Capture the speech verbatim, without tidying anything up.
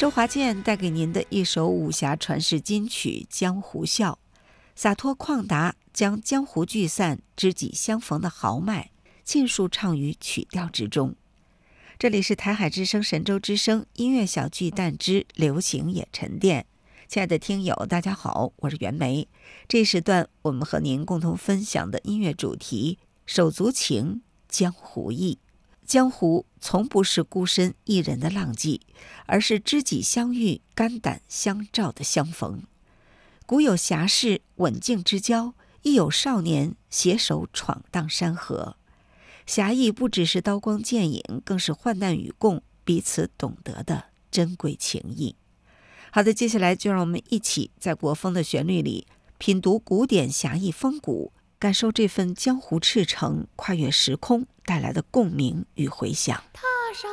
周华健带给您的一首武侠传世金曲《江湖笑》，洒脱旷达，将江湖聚散、知己相逢的豪迈尽数唱于曲调之中。这里是台海之声、神州之声音乐小巨蛋之流行也沉淀。亲爱的听友大家好，我是袁枚。这一时段我们和您共同分享的音乐主题，手足情，江湖意。江湖从不是孤身一人的浪迹，而是知己相遇、肝胆相照的相逢。古有侠士刎颈之交，亦有少年携手闯荡山河。侠义不只是刀光剑影，更是患难与共，彼此懂得的珍贵情谊。好的，接下来就让我们一起在国风的旋律里品读古典侠义风骨，感受这份江湖赤诚跨越时空带来的共鸣与回响。 他